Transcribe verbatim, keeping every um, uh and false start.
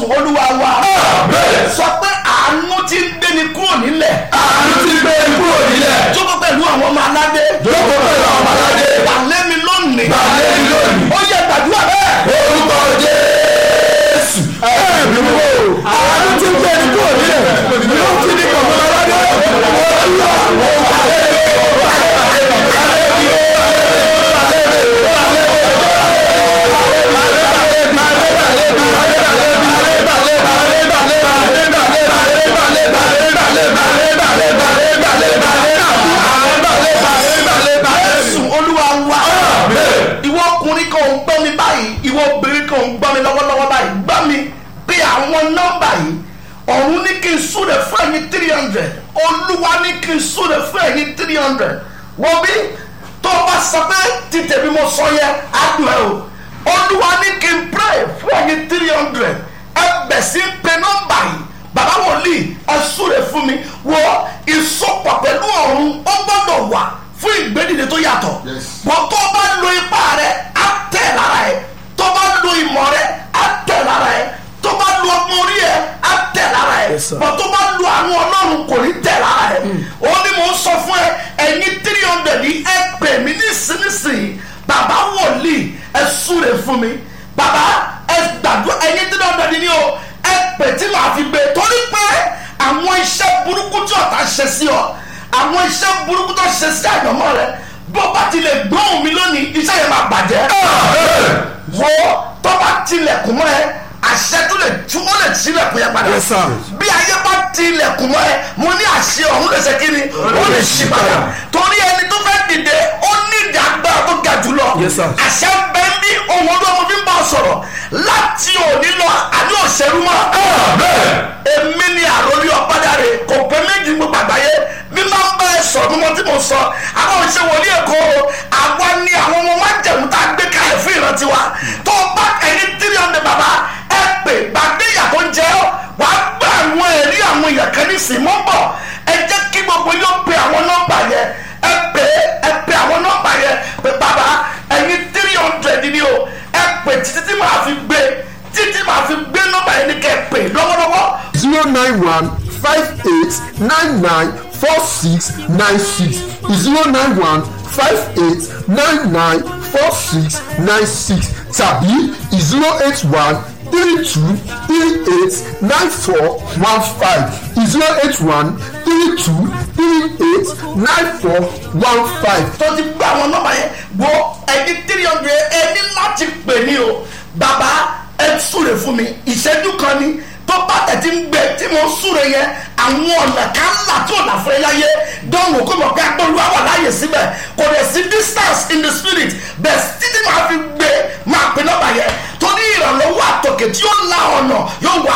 olúwa wa. sọ pé àánú ti ń gbé ni kúrò nílẹ̀. àánú ti gbé ni kúrò nílẹ̀. jókòó pẹ̀lú àwọn ọmọ aládé. jókòó pẹ̀lú àwọn ọmọ aládé. balẹ̀ mi lónìí. balẹ̀ mi lónìí. ó yẹ gbàdúrà bẹ́ẹ̀. orúkọ Jésù. ẹ̀mí wo àánú ti gbé ni kúrò nílẹ̀. yóò ti di kọ̀ọ̀kan aládé. ìwọ obìnrin kan ń gbọ́ mi lọ́wọ́lọ́wọ́ báyìí gbọ́ mi pé àwọn nọ́mbà yìí ọ̀run ní kí n súre fún ẹ̀yin three hundred olúwa ní kí n súre fún ẹ̀yin three hundred wọ́n bí tó o bá sọ pé títẹ̀ bí mo sọ yẹ adùn ẹ̀ o olúwa ní kí n pray fún ẹ̀yin three hundred ẹ bẹ̀ sí pé nọ́mbà yìí bàbá wòlíì ẹ súre fún mi wọ ìsopọ̀ pẹ̀lú ọ̀run ó gbọ́dọ̀ wà fún ìgbédìde tó yàtọ̀ bọ́ tó o bá lo ipá rẹ á tẹ̀ lára ẹ̀ tó bá lo ìmọ̀ rẹ á tẹ̀ lára ẹ̀ tó bá lo ọmọ orí ẹ̀ á tẹ̀ lára ẹ̀ bọ́ tó bá lo àánú ọlọ́run kò ní tẹ̀ lára ẹ̀ ó ní mò ń sọ fún ẹ ẹ̀yin three hundred ní ẹ pè mí nísinsìnyí bàbá wòlíì ẹ súre fún mi bàbá ẹ gbàdúrà ẹ̀yin three hundred ní o ẹ pè tí màá fi gbé torí pé àwọn iṣẹ́ burúkú tí ọ̀tá ṣe sí ọ àwọn iṣẹ́ burúkú tó ṣe sí àyànmọ́ rẹ bó bá tilẹ̀ gbóhùn mi lónìí iṣẹ́ yẹn máa bàjẹ́. wo tó bá tilẹ̀kùn mọ́ ẹ àṣẹ tó lè tú ó lè tilẹ̀kùn yẹn padà. bí ayé bá tilẹ̀kùn mọ́ ẹ mo ní àṣẹ ọ̀hún lè ṣe kí ni ó lè ṣí padà torí ẹni tó fẹ́ dìde ó ní ìdí agbára tó ga jù lọ. àṣẹ bẹ́ẹ̀ bí ohun ọdún ọmọ fi ń bá a sọ̀rọ̀ láti òní lọ àní òṣèlú mọ́. èmi ni àròlé ọ̀pádàrè kò pé méjì gbogbo àgbáyé bí máa ń bá ẹ sọ bí mo ti mo sọ àwọn òṣìṣẹ́ wòlíì èkó àwa ni àwọn ọmọ májẹ̀mú tá a gbé kalẹ̀ fún ìrántí wa tó bá ẹni tírí ọ̀nẹ́ bàbá ẹ pè gbàgbé ìyàtọ̀ ń jẹ́ ọ́ wà á gbà àwọn ẹ̀rí àwọn èèyàn kan ní ìsìn mọ́ bọ̀ ẹ jẹ́ kí gbogbo yóò pe àwọn nọ́mbà yẹn ẹ pè ẹ pe àwọn nọ́mbà yẹn pé bàbá ẹni tírí ọ̀nẹ́ ni o ẹ pè títí tí màá fi gbé títí màá fi gbé nọ́mbà yẹn ní kẹ́ ẹ pè lọ́wọ́lọ́wọ́. zero nine one five eight nine nine four six nine six zero nine one five eight nine nine four six nine six tàbí zero eight one three two three eight nine four one five zero eight one three two three eight nine four one five. tó ti gbé àwọn nọ́mbà yẹn wo ẹni three hundred ẹni láti pè ní o bàbá ẹ súre fún mi ìṣẹ́jú kan ni tó bá tẹ̀tí ń gbé tí mo súre yẹn àwọn ọ̀nà kan ńlá tí ọ̀nà fún ẹ láyé dánwò kó mọ̀ pé agbóluwà wà láàyè síbẹ̀ kò dẹ̀ sí distance in the spirit bẹ́ẹ̀ títí máa fi gbé máa pè nọ́mbà yẹn tó ní ìrànlọ́wọ́ àtòkè tí ó la ọ̀nà yóò wà